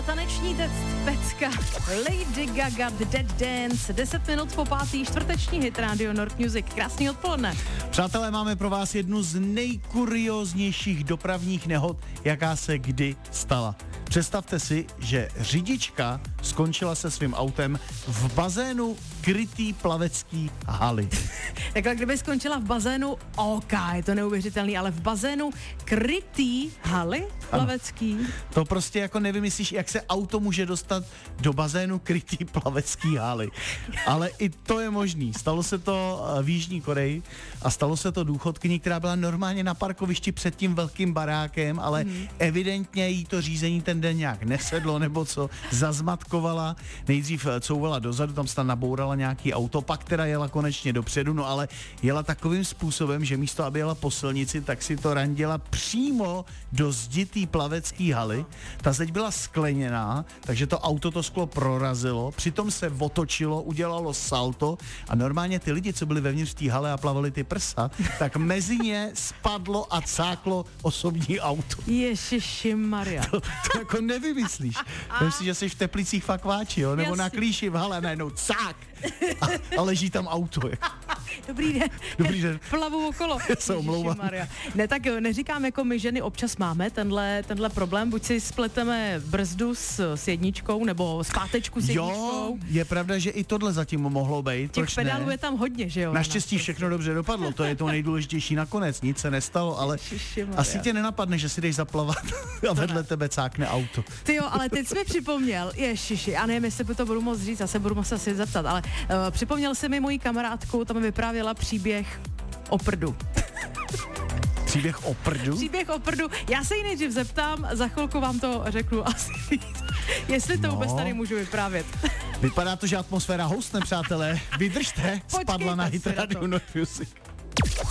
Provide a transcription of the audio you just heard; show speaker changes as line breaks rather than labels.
taneční pecka Lady Gaga The Dead Dance, 10 minut po 5. čtvrteční hit Radio Nord Music. Krásný odpoledne.
Přátelé, máme pro vás jednu z nejkurióznějších dopravních nehod, jaká se kdy stala. Představte si, že řidička skončila se svým autem v bazénu krytý plavecký haly.
Takhle, kdyby skončila v bazénu, OK, je to neuvěřitelný, ale v bazénu krytý haly plavecký.
Ano. To prostě jako nevymyslíš, jak se auto může dostat do bazénu krytý plavecký haly. Ale i to je možný. Stalo se to v Jižní Koreji a stalo se to důchodkyni, která byla normálně na parkovišti před tím velkým barákem, ale evidentně jí to řízení ten den nějak nesedlo nebo co, zazmatkovala, nejdřív couvala dozadu, tam se tam nabourala nějaký auto, pak teda jela konečně dopředu, no ale jela takovým způsobem, že místo, aby jela po silnici, tak si to randila přímo do zditý plavecký haly. Ta zeď byla skleněná, takže to auto to sklo prorazilo, přitom se otočilo, udělalo salto a normálně ty lidi, co byli vevnitř té haly a plavali ty prsa, tak mezi ně spadlo a cáklo osobní auto.
Ježišimaria.
To jako nevymyslíš. Myslím, že jsi v Teplicích fakt váči, jo? Nebo na Klíši v hale najednou cák a leží tam auto.
Dobrý den.
Dobrý den.
Plavu okolo.
Se omlouvám.
Ne, tak jo, neříkám, jako my ženy občas máme tenhle problém, buď si spleteme brzdu s jedničkou, nebo zpátečku s jedničkou.
Jo, je pravda, že i tohle zatím mohlo být.
Těch pedálů je tam hodně, že jo?
Naštěstí všechno dobře dopadlo, to je to nejdůležitější nakonec, nic se nestalo, ale asi tě nenapadne, že si jdeš zaplavat a vedle tebe cákne auto.
Ty jo, ale teď jsi mi připomněl, ježiši, a nevím, jestli by to budu moc říct, já se budu muset asi zeptat, ale připomněl se mi moji kamarádku, tam mi vyprávěla příběh o prdu.
Příběh o prdu?
Příběh o prdu. Já se ji nejdřív zeptám, za chvilku vám to řeknu asi víc. Jestli to vůbec tady můžu vyprávět.
Vypadá to, že atmosféra houstne, přátelé. Vydržte,
Počkejte
spadla na
si
hit
na
Radio
to.
Nord Music.